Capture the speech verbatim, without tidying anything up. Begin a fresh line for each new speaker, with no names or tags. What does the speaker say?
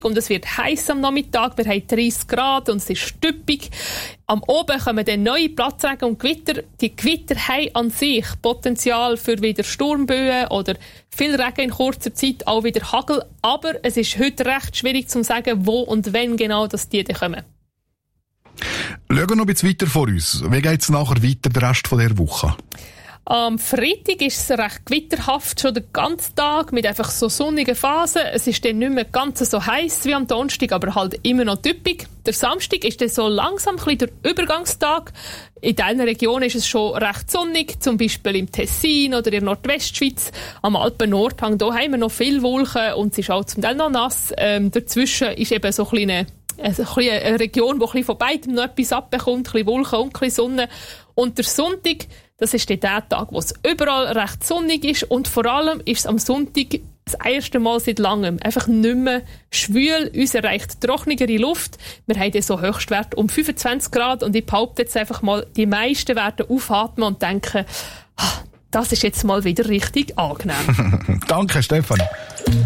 und es wird heiß am Nachmittag, wir haben dreißig Grad und es ist stüppig. Am Oben kommen dann neue Platzregen und Gewitter. Die Gewitter haben an sich Potenzial für wieder Sturmböen oder viel Regen in kurzer Zeit, auch wieder Hagel. Aber es ist heute recht schwierig zu sagen, wo und wenn genau dass die dann kommen.
Schauen wir noch ein bisschen weiter vor uns. Wie geht es nachher weiter, den Rest dieser Woche?
Am Freitag ist es recht gewitterhaft, schon den ganzen Tag, mit einfach so sonnigen Phasen. Es ist dann nicht mehr ganz so heiß wie am Donnerstag, aber halt immer noch typisch. Der Samstag ist dann so langsam ein bisschen der Übergangstag. In dieser Region ist es schon recht sonnig, zum Beispiel im Tessin oder in der Nordwestschweiz. Am Alpen-Nordhang, da haben wir noch viele Wolken und es ist auch zum Teil noch nass. Ähm, dazwischen ist eben so ein bisschen eine, eine Region, die ein bisschen von beidem noch etwas abbekommt, ein bisschen Wolken und ein bisschen Sonne. Und der Sonntag, das ist der Tag, wo es überall recht sonnig ist und vor allem ist es am Sonntag das erste Mal seit langem einfach nicht mehr schwül. Uns erreicht trockenere Luft. Wir haben dann so Höchstwert um fünfundzwanzig Grad und ich behaupte jetzt einfach mal, die meisten werden aufatmen und denken, das ist jetzt mal wieder richtig angenehm.
Danke, Stefan.